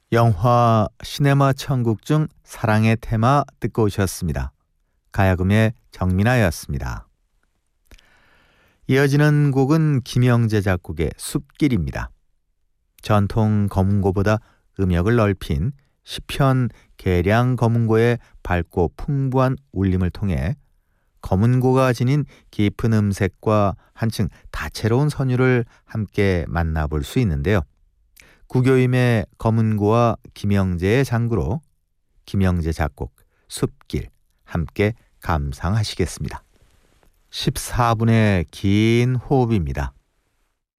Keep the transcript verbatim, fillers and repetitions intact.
영화 시네마 천국 중 사랑의 테마 듣고 오셨습니다. 가야금의 정민아였습니다. 이어지는 곡은 김영재 작곡의 숲길입니다. 전통 검은고보다 음역을 넓힌 시편 계량 검은고의 밝고 풍부한 울림을 통해 검은고가 지닌 깊은 음색과 한층 다채로운 선율을 함께 만나볼 수 있는데요. 구교임의 검은고와 김영재의 장구로 김영재 작곡 숲길 함께 감상하시겠습니다. 십사 분의 긴 호흡입니다.